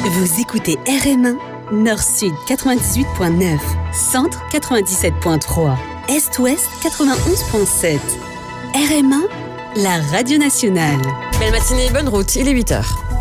Vous écoutez RM1, Nord-Sud 98.9, Centre 97.3, Est-Ouest 91.7. RM1, la radio nationale. Belle matinée, bonne route, il est 8h.